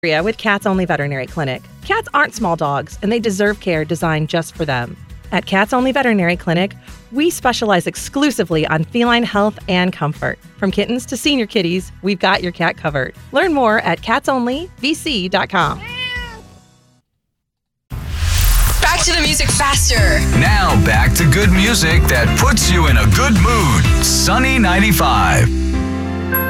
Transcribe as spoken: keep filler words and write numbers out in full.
With Cats Only Veterinary Clinic. Cats aren't small dogs, and they deserve care designed just for them. At Cats Only Veterinary Clinic, we specialize exclusively on feline health and comfort. From kittens to senior kitties, we've got your cat covered. Learn more at cats only v c dot com. Back to the music faster. Now back to good music that puts you in a good mood. Sunny ninety-five.